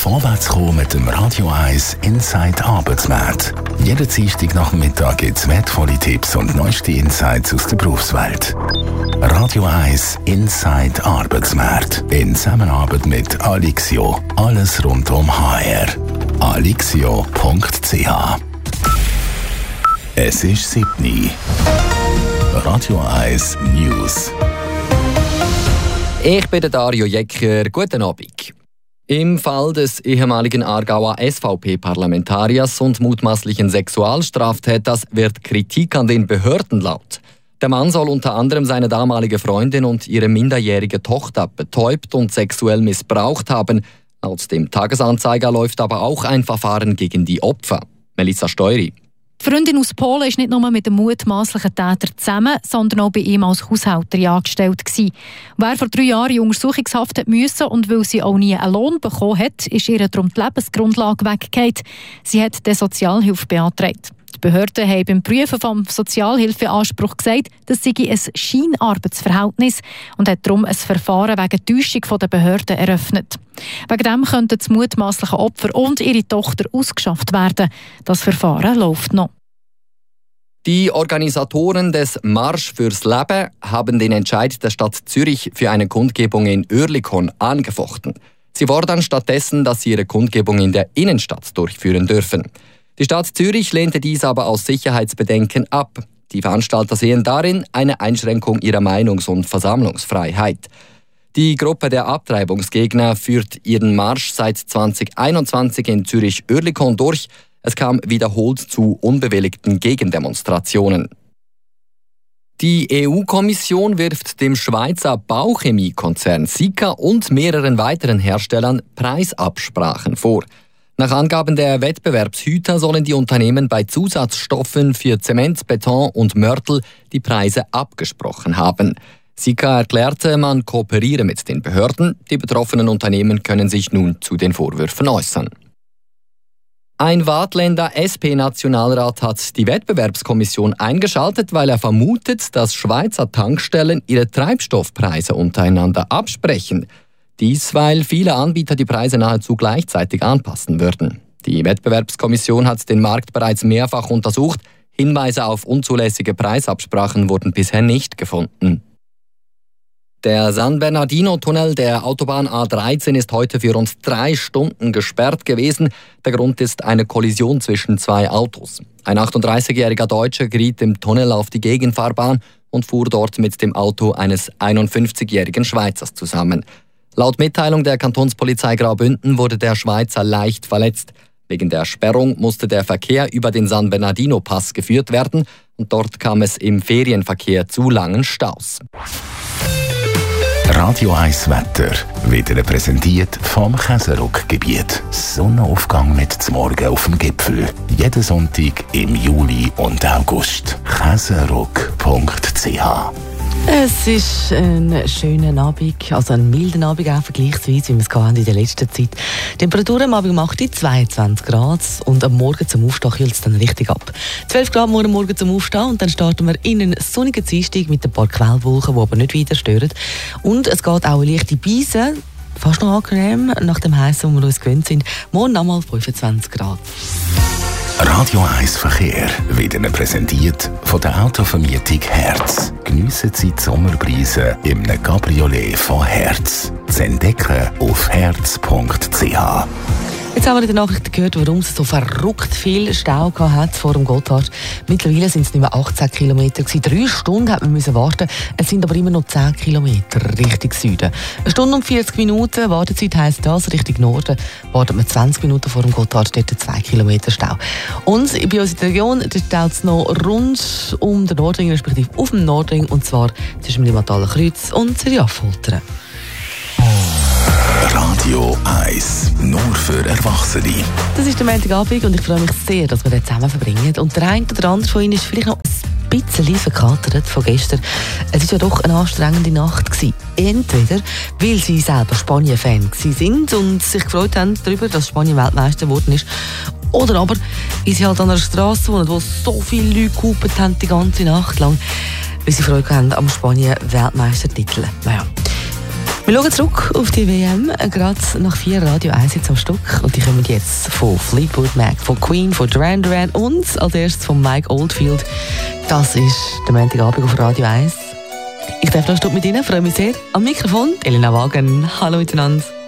vorwärts kommen mit dem Radio 1 Inside Arbeitsmarkt. Jeden Dienstag nach dem Mittag gibt es wertvolle Tipps und neueste Insights aus der Berufswelt. Radio 1 Inside Arbeitsmarkt in Zusammenarbeit mit Alixio. Alles rund um HR. alixio.ch. Es ist 7 Uhr. Radio 1 News. Ich bin Dario Jecker. Guten Abend. Im Fall des ehemaligen Aargauer SVP-Parlamentariers und mutmaßlichen Sexualstraftäters wird Kritik an den Behörden laut. Der Mann soll unter anderem seine damalige Freundin und ihre minderjährige Tochter betäubt und sexuell missbraucht haben. Laut dem Tagesanzeiger läuft aber auch ein Verfahren gegen die Opfer. Melissa Steury. Die Freundin aus Polen war nicht nur mit dem mutmaßlichen Täter zusammen, sondern auch bei ihm als Haushälterin angestellt gewesen. Wer vor 3 Jahren in Untersuchungshaft hat müssen und weil sie auch nie einen Lohn bekommen hat, ist ihr darum die Lebensgrundlage weggefallen. Sie hat die Sozialhilfe beantragt. Die Behörden haben beim Prüfen vom Sozialhilfeanspruch gesagt, das sei ein Scheinarbeitsverhältnis und hat darum ein Verfahren wegen Täuschung der Behörden eröffnet. Wegen dem könnten das mutmaßliche Opfer und ihre Tochter ausgeschafft werden. Das Verfahren läuft noch. Die Organisatoren des Marsch fürs Leben haben den Entscheid der Stadt Zürich für eine Kundgebung in Oerlikon angefochten. Sie fordern stattdessen, dass sie ihre Kundgebung in der Innenstadt durchführen dürfen. Die Stadt Zürich lehnte dies aber aus Sicherheitsbedenken ab. Die Veranstalter sehen darin eine Einschränkung ihrer Meinungs- und Versammlungsfreiheit. Die Gruppe der Abtreibungsgegner führt ihren Marsch seit 2021 in Zürich-Oerlikon durch. Es kam wiederholt zu unbewilligten Gegendemonstrationen. Die EU-Kommission wirft dem Schweizer Bauchemiekonzern Sika und mehreren weiteren Herstellern Preisabsprachen vor. Nach Angaben der Wettbewerbshüter sollen die Unternehmen bei Zusatzstoffen für Zement, Beton und Mörtel die Preise abgesprochen haben. Sika erklärte, man kooperiere mit den Behörden. Die betroffenen Unternehmen können sich nun zu den Vorwürfen äußern. Ein Waadtländer SP-Nationalrat hat die Wettbewerbskommission eingeschaltet, weil er vermutet, dass Schweizer Tankstellen ihre Treibstoffpreise untereinander absprechen. Dies, weil viele Anbieter die Preise nahezu gleichzeitig anpassen würden. Die Wettbewerbskommission hat den Markt bereits mehrfach untersucht. Hinweise auf unzulässige Preisabsprachen wurden bisher nicht gefunden. Der San Bernardino-Tunnel der Autobahn A13 ist heute für rund 3 Stunden gesperrt gewesen. Der Grund ist eine Kollision zwischen 2 Autos. Ein 38-jähriger Deutscher geriet im Tunnel auf die Gegenfahrbahn und fuhr dort mit dem Auto eines 51-jährigen Schweizers zusammen. Laut Mitteilung der Kantonspolizei Graubünden wurde der Schweizer leicht verletzt. Wegen der Sperrung musste der Verkehr über den San Bernardino-Pass geführt werden und dort kam es im Ferienverkehr zu langen Staus. Radio 1 Wetter wird präsentiert vom Käseruck-Gebiet. Sonnenaufgang mit zum Morgen auf dem Gipfel. Jeden Sonntag im Juli und August. Käseruck.ch. Es ist ein schöner Abend, also ein milder Abend auch vergleichsweise, wie wir es in der letzten Zeit. Die Temperatur am Abend macht 22 Grad und am Morgen zum Aufstehen kühlt es dann richtig ab. 12 Grad morgen zum Aufstehen und dann starten wir in einen sonnigen Dienstag mit ein paar Quellwolken, die aber nicht wieder stören. Und es geht auch eine leichte Beise, fast noch angenehm, nach dem Heißen, wo wir uns gewöhnt sind. Morgen einmal 25 Grad. Radio 1 Verkehr wird Ihnen präsentiert von der Autovermietung Herz. Geniessen Sie die Sommerpreise im Cabriolet von Herz. Zu entdecken auf herz.ch. Jetzt haben wir in den Nachrichten gehört, warum es so verrückt viel Stau hat vor dem Gotthard. Mittlerweile sind es nicht mehr 18 Kilometer gewesen. 3 Stunden hat man müssen warten. Es sind aber immer noch 10 Kilometer Richtung Süden. 1 Stunde und 40 Minuten Wartezeit heisst das. Richtung Norden wartet man 20 Minuten vor dem Gotthard. Dort 2 Kilometer Stau. Und bei uns in der Region staut es noch rund um den Nordring, respektive auf dem Nordring. Und zwar zwischen dem Limmathaler Kreuz und Zürich-Affoltern. Radio 1, nur für Erwachsene. Das ist der Montagabend und ich freue mich sehr, dass wir den zusammen verbringen. Und der eine oder andere von Ihnen ist vielleicht noch ein bisschen verkatert von gestern. Es war ja doch eine anstrengende Nacht gewesen. Entweder, weil Sie selber Spanien-Fan sind und sich gefreut haben darüber, dass Spanien Weltmeister geworden ist. Oder aber, weil Sie halt an einer Straße wohnen, wo so viele Leute gehupert haben die ganze Nacht lang, weil Sie Freude haben am Spanien-Weltmeistertitel. Naja. Wir schauen zurück auf die WM, gerade nach 4 Radio 1 am Stück. Und die kommen jetzt von Fleetwood Mac, von Queen, von Duran Duran und als erstes von Mike Oldfield. Das ist der Montagabend auf Radio 1. Ich darf noch mit Ihnen, freue mich sehr. Am Mikrofon Elena Wagen. Hallo miteinander.